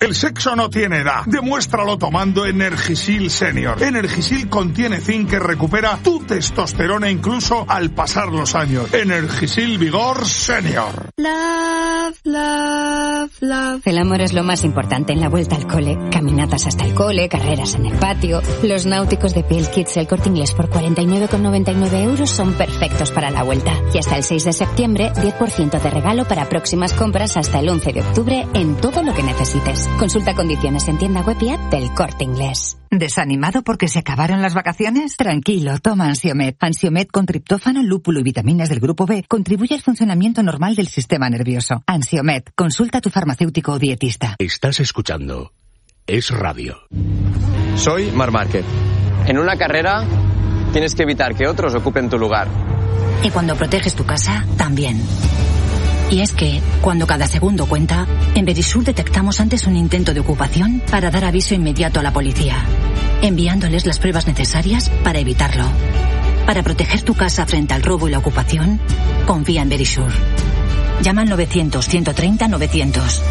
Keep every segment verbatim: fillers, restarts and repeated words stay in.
El sexo no tiene edad. Demuéstralo tomando Energisil Senior. Energisil contiene zinc que recupera tu testosterona incluso al pasar los años. Energisil Vigor Senior. Love, love, love. El amor es lo más importante en la vuelta al cole. Caminatas hasta el cole, carreras en el patio. Los náuticos de Piel Kids El Corte Inglés por cuarenta y nueve con noventa y nueve euros son perfectos para la vuelta. Y hasta el seis de septiembre, diez por ciento de regalo para próximas compras hasta el once de octubre en todo lo que necesites. Consulta condiciones en tienda web y app del Corte Inglés. ¿Desanimado porque se acabaron las vacaciones? Tranquilo, toma Ansiomed. Ansiomed con triptófano, lúpulo y vitaminas del grupo B contribuye al funcionamiento normal del sistema nervioso. Ansiomed, consulta a tu farmacéutico o dietista. Estás escuchando Es Radio. Soy Marc Márquez. En una carrera tienes que evitar que otros ocupen tu lugar. Y cuando proteges tu casa, también. Y es que, cuando cada segundo cuenta, en Verisur detectamos antes un intento de ocupación para dar aviso inmediato a la policía, enviándoles las pruebas necesarias para evitarlo. Para proteger tu casa frente al robo y la ocupación, confía en Verisur. Llama al novecientos, ciento treinta, novecientos.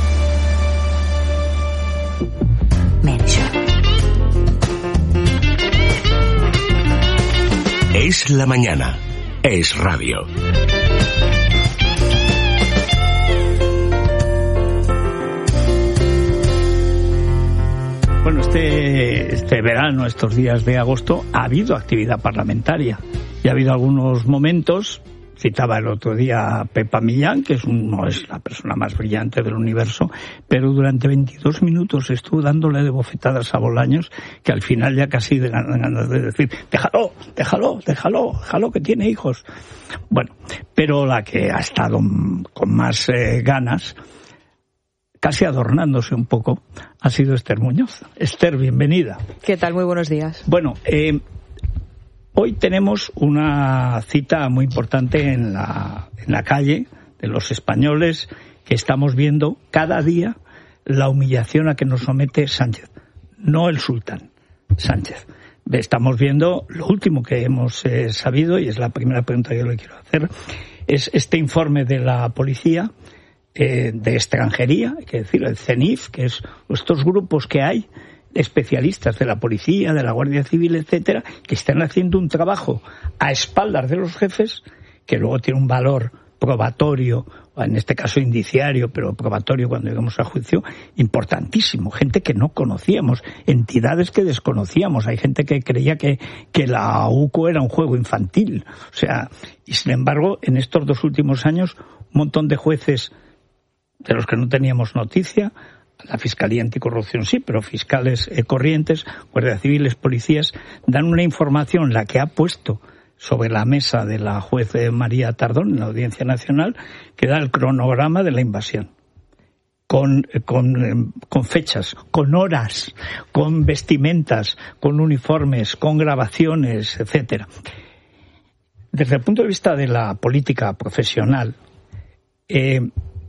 Verisur. Es la mañana. Es Radio. Bueno, este, este verano, estos días de agosto, ha habido actividad parlamentaria y ha habido algunos momentos. Citaba el otro día a Pepa Millán, que es un, no es la persona más brillante del universo, pero durante veintidós minutos estuvo dándole de bofetadas a Bolaños, que al final ya casi de ganas de decir, déjalo, déjalo, déjalo, déjalo que tiene hijos. Bueno, pero la que ha estado con más eh, ganas, casi adornándose un poco, ha sido Esther Muñoz. Esther, bienvenida. ¿Qué tal? Muy buenos días. Bueno, eh, hoy tenemos una cita muy importante en la, en la calle de los españoles, que estamos viendo cada día la humillación a que nos somete Sánchez, no el sultán, Sánchez. Estamos viendo lo último que hemos eh, sabido, y es la primera pregunta que yo le quiero hacer, es este informe de la policía eh, de extranjería, hay que decir, el CENIF, que es estos grupos que hay, especialistas de la policía, de la Guardia Civil, etcétera, que están haciendo un trabajo a espaldas de los jefes, que luego tiene un valor probatorio, o en este caso indiciario, pero probatorio cuando llegamos a juicio, importantísimo. Gente que no conocíamos, entidades que desconocíamos. Hay gente que creía que, que la U C O era un juego infantil. O sea, y sin embargo, en estos dos últimos años, un montón de jueces de los que no teníamos noticia, la Fiscalía Anticorrupción sí, pero fiscales eh, corrientes, guardias civiles, policías, dan una información, la que ha puesto sobre la mesa de la juez María Tardón en la Audiencia Nacional, que da el cronograma de la invasión. Con, con, con fechas, con horas, con vestimentas, con uniformes, con grabaciones, etcétera. Desde el punto de vista de la política profesional, eh,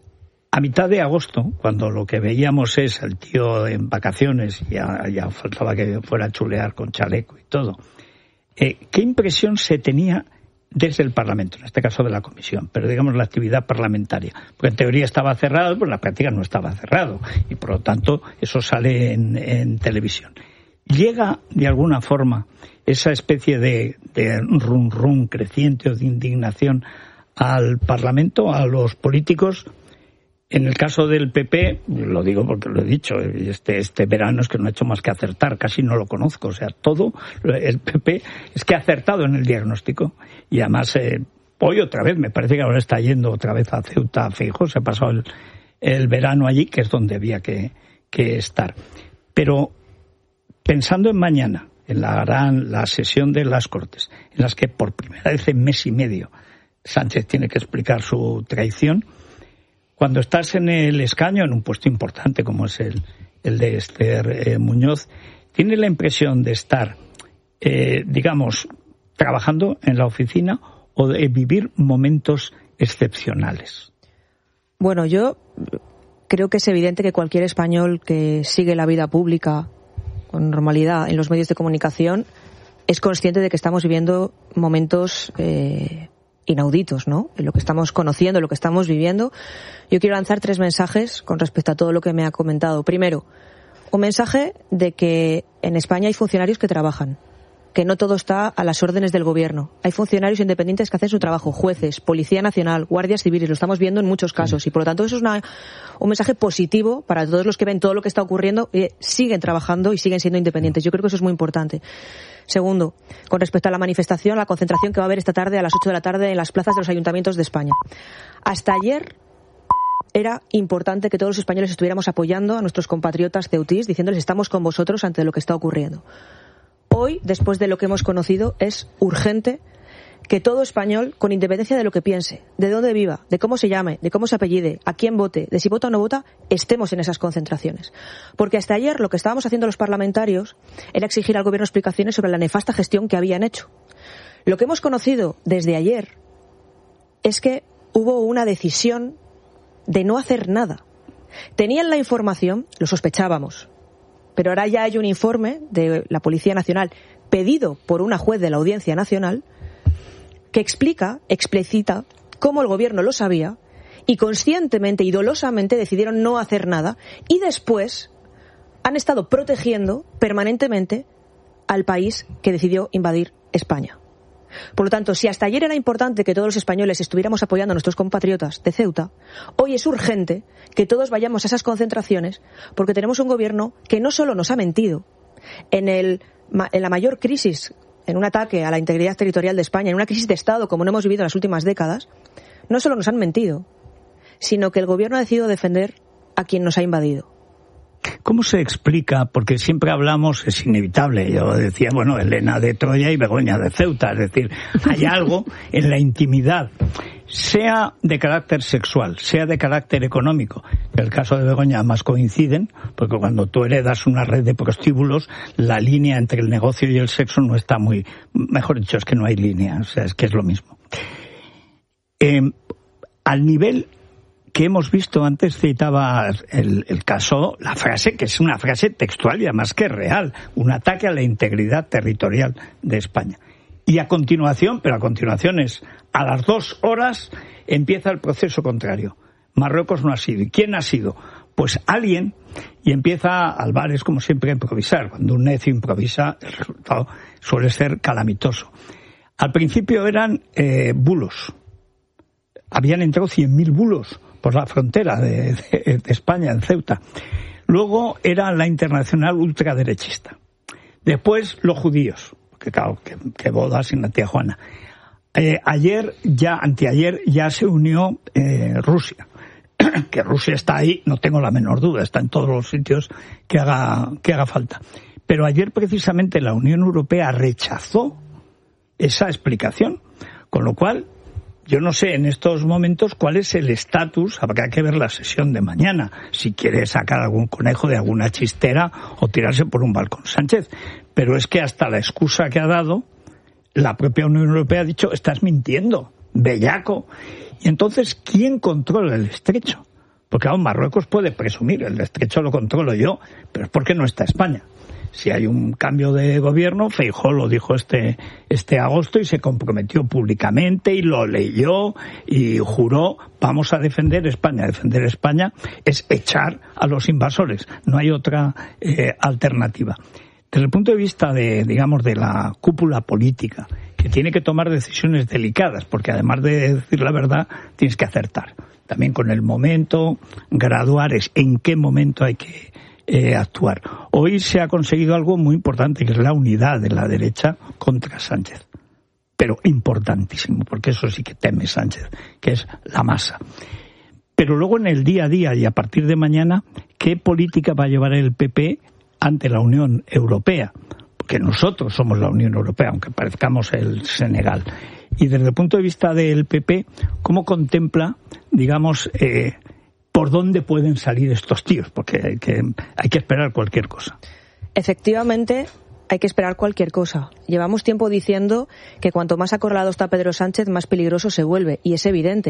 a mitad de agosto, cuando lo que veíamos es al tío en vacaciones, ya, ya faltaba que fuera a chulear con chaleco y todo, eh, ¿qué impresión se tenía desde el Parlamento, en este caso de la Comisión, pero digamos la actividad parlamentaria? Porque en teoría estaba cerrado, pero en la práctica no estaba cerrado, y por lo tanto eso sale en, en televisión. ¿Llega de alguna forma esa especie de, de rum rum creciente o de indignación al Parlamento, a los políticos? En el caso del P P, lo digo porque lo he dicho, este, este verano es que no ha hecho más que acertar, casi no lo conozco, o sea, todo, el P P es que ha acertado en el diagnóstico, y además, eh, hoy otra vez, me parece que ahora está yendo otra vez a Ceuta, a Feijóo, se ha pasado el, el verano allí, que es donde había que, que estar. Pero, pensando en mañana, en la gran, la sesión de las Cortes, en las que por primera vez en mes y medio Sánchez tiene que explicar su traición, cuando estás en el escaño, en un puesto importante como es el, el de Esther eh, Muñoz, ¿tienes la impresión de estar, eh, digamos, trabajando en la oficina o de vivir momentos excepcionales? Bueno, yo creo que es evidente que cualquier español que sigue la vida pública con normalidad en los medios de comunicación es consciente de que estamos viviendo momentos eh, inauditos, ¿no? En lo que estamos conociendo, en lo que estamos viviendo. Yo quiero lanzar tres mensajes con respecto a todo lo que me ha comentado. Primero, un mensaje de que en España hay funcionarios que trabajan, que no todo está a las órdenes del gobierno. Hay funcionarios independientes que hacen su trabajo, jueces, Policía Nacional, guardias civiles, lo estamos viendo en muchos casos. Y por lo tanto eso es una, un mensaje positivo para todos los que ven todo lo que está ocurriendo y siguen trabajando y siguen siendo independientes. Yo creo que eso es muy importante. Segundo, con respecto a la manifestación, la concentración que va a haber esta tarde a las ocho de la tarde en las plazas de los ayuntamientos de España. Hasta ayer era importante que todos los españoles estuviéramos apoyando a nuestros compatriotas ceutís, diciéndoles estamos con vosotros ante lo que está ocurriendo. Hoy, después de lo que hemos conocido, es urgente que todo español, con independencia de lo que piense, de dónde viva, de cómo se llame, de cómo se apellide, a quién vote, de si vota o no vota, estemos en esas concentraciones. Porque hasta ayer lo que estábamos haciendo los parlamentarios era exigir al gobierno explicaciones sobre la nefasta gestión que habían hecho. Lo que hemos conocido desde ayer es que hubo una decisión de no hacer nada. Tenían la información, lo sospechábamos, pero ahora ya hay un informe de la Policía Nacional pedido por una juez de la Audiencia Nacional que explica, explicita cómo el gobierno lo sabía y conscientemente y dolosamente decidieron no hacer nada y después han estado protegiendo permanentemente al país que decidió invadir España. Por lo tanto, si hasta ayer era importante que todos los españoles estuviéramos apoyando a nuestros compatriotas de Ceuta, hoy es urgente que todos vayamos a esas concentraciones porque tenemos un gobierno que no solo nos ha mentido en, el, en la mayor crisis, en un ataque a la integridad territorial de España, en una crisis de Estado como no hemos vivido en las últimas décadas, no solo nos han mentido, sino que el gobierno ha decidido defender a quien nos ha invadido. ¿Cómo se explica? Porque siempre hablamos, es inevitable, yo decía, bueno, Elena de Troya y Begoña de Ceuta, es decir, hay algo en la intimidad, sea de carácter sexual, sea de carácter económico. En el caso de Begoña más coinciden, porque cuando tú heredas una red de prostíbulos, la línea entre el negocio y el sexo no está muy, mejor dicho, es que no hay línea, o sea, es que es lo mismo. Eh, al nivel que hemos visto antes, citaba el, el caso, la frase, que es una frase textual y además que es real, un ataque a la integridad territorial de España. Y a continuación, pero a continuación es, a las dos horas empieza el proceso contrario. Marruecos no ha sido. ¿Y quién ha sido? Pues alguien, y empieza Álvarez, como siempre, a improvisar. Cuando un necio improvisa, el resultado suele ser calamitoso. Al principio eran eh, bulos. Habían entrado cien mil bulos por la frontera de, de, de España, en Ceuta. Luego era la internacional ultraderechista. Después los judíos, que claro, que, que bodas en la tía Juana. Eh, ayer, ya, anteayer, ya se unió eh, Rusia. Que Rusia está ahí, no tengo la menor duda, está en todos los sitios que haga, que haga falta. Pero ayer precisamente la Unión Europea rechazó esa explicación, con lo cual yo no sé en estos momentos cuál es el estatus, habrá que ver la sesión de mañana, si quiere sacar algún conejo de alguna chistera o tirarse por un balcón Sánchez. Pero es que hasta la excusa que ha dado, la propia Unión Europea ha dicho, estás mintiendo, bellaco. Y entonces, ¿quién controla el estrecho? Porque aún Marruecos puede presumir, el estrecho lo controlo yo, pero es porque no está España. Si hay un cambio de gobierno, Feijóo lo dijo este, este agosto y se comprometió públicamente y lo leyó y juró, vamos a defender España. Defender España es echar a los invasores, no hay otra eh, alternativa. Desde el punto de vista de, digamos, de la cúpula política, que tiene que tomar decisiones delicadas, porque además de decir la verdad, tienes que acertar. También con el momento, graduar es en qué momento hay que Eh, actuar. Hoy se ha conseguido algo muy importante, que es la unidad de la derecha contra Sánchez. Pero importantísimo, porque eso sí que teme Sánchez, que es la masa. Pero luego en el día a día y a partir de mañana, ¿qué política va a llevar el P P ante la Unión Europea? Porque nosotros somos la Unión Europea, aunque parezcamos el Senegal. Y desde el punto de vista del P P, ¿cómo contempla, digamos, eh, por dónde pueden salir estos tíos? Porque hay que, hay que esperar cualquier cosa. Efectivamente, hay que esperar cualquier cosa. Llevamos tiempo diciendo que cuanto más acorralado está Pedro Sánchez, más peligroso se vuelve, y es evidente.